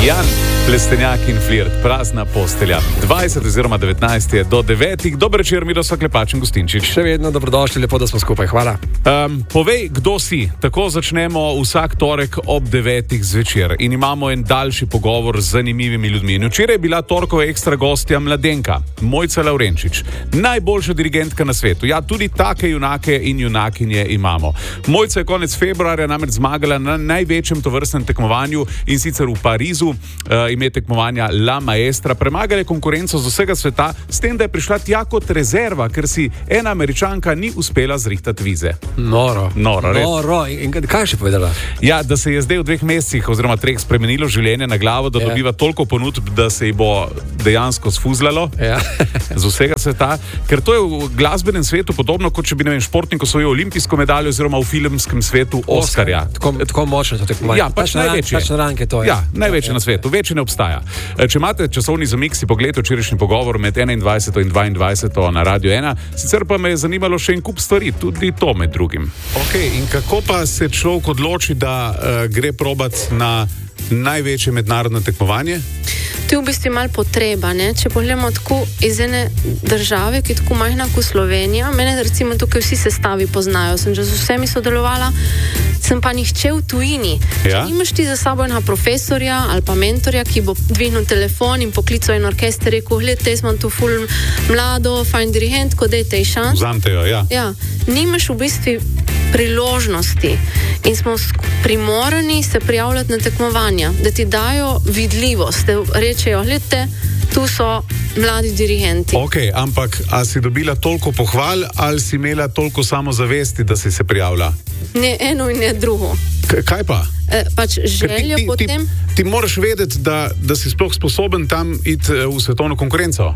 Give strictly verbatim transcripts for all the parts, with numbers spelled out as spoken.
Jan Plestenjak in Flirt, prazna postelja. dvajset oziroma devetnajst je do devetih. Dober večer, Miroslav Klepač in Gustinčič. Še vedno dobrodošli, lepo, da smo skupaj. Hvala. Um, povej, kdo si. Tako začnemo vsak torek ob devetih zvečer in imamo en daljši pogovor z zanimivimi ljudmi. In včeraj je bila torkova ekstra gostja mladenka, Mojca Lavrenčič. Najboljša dirigentka na svetu. Ja, tudi take junake in junakinje imamo. Mojca je konec februarja namreč zmagala na največjem tovrstnem tekmovanju in sicer v Parizu. Uh, ime tekmovanja La Maestra. Premagala je konkurenco z vsega sveta, s tem, da je prišla tja kot rezerva, ker si ena Američanka ni uspela zrihtati vize. Noro. Noro, res. Noro. In kaj je še povedala? Ja, da se je zdaj v dveh mesecih oziroma treh spremenilo življenje na glavo, da ja. dobiva toliko ponudb, da se ji bo dejansko sfuzlalo ja. z vsega sveta. Ker to je v glasbenem svetu podobno, kot če bi, ne vem, športnik osvojil olimpijsko medaljo oziroma v filmskem svetu Oskarja. Tako, tako močno to tekmovanje. Ja, pač največje. Pač na ranke to je. Ja, največje ja, na svetu. Večje ne obstaja. Če imate časovni zamik, si pogledajte včerajšnji pogovor med enaindvajseto in dvaindvajseto na Radio ena. Sicer pa me je zanimalo še en kup stvari, tudi to med drugim. Ok, in kako pa se človek odloči, da uh, gre probat na največje mednarodno tekmovanje? To je v bistvu malo potreba, ne? Če pogledamo tako iz ene države, ki je tako majhna kot Slovenija, mene recimo tukaj vsi sestavi poznajo, sem že z vsemi sodelovala, sem pa nihče v tujini. Ja? Če imaš ti za sabo enega profesorja ali pa mentorja, ki bo dvignil telefon in poklical en orkester, rekel, gledajte, jaz imam tu ful mlado, fajn dirigent, ko dejte ji šans. Vzamte jo, ja. Ja, nimaš v bistvu priložnosti in smo primorani se prijavljati na tekmovanja, da ti dajo vidljivost, da rečejo, gledajte, tu so mladi dirigenti. Ok, ampak a si dobila toliko pohval ali si imela toliko samozavesti, da si se prijavila? Ne eno in ne drugo. K- kaj pa? E, pač želja ti, ti, potem... Ti, ti moraš vedeti, da, da si sploh sposoben tam iti v svetovno konkurenco.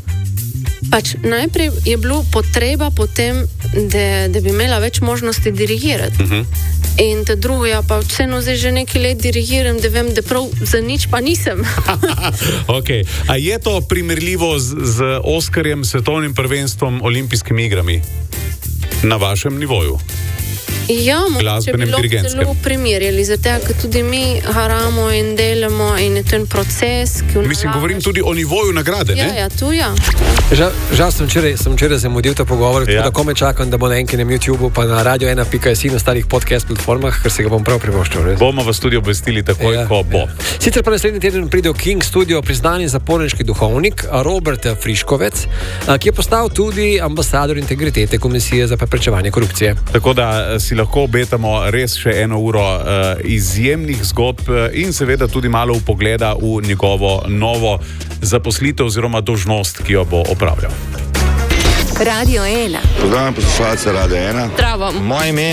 Pač najprej je bilo potreba potem, da, da bi imela več možnosti dirigirati. Uh-huh. In te drugo, ja, pa vseeno zdaj že nekaj let dirigiram, da vem, da prav za nič pa nisem. Ok, a je to primerljivo z, z Oskarjem, svetovnim prvenstvom, olimpijskimi igrami na vašem nivoju? Ja, mogoče bi bilo celo primerjali, zato ker tudi mi haramo in delamo in je to en proces, ki vnalaš. Mislim, govorim tudi o nivoju nagrade, ja, ne? Ja, tu ja. Žal, žal sem včeraj, sem včeraj zamudil ta pogovor, ja. Tako da kome čakam, da bo na enkinem YouTubeu pa na radio ena pika si na starih podcast platformah, ker se ga bom prav privoščil. Res. Bomo vas tudi obvestili takoj, ja, ko bo. Ja. Sicer pa naslednji teden pride v King Studio priznani zaporniški duhovnik Robert Friškovec, ki je postal tudi ambasador integritete Komisije za preprečevanje korupcije. Tako da si lahko obetamo res še eno uro uh, izjemnih zgodb in seveda tudi malo vpogleda v njegovo novo zaposlitev oziroma dolžnost, ki jo bo opravljal. Radio ena. Pozdravljam poslušalce Radio ena. Zdravo. Moje ime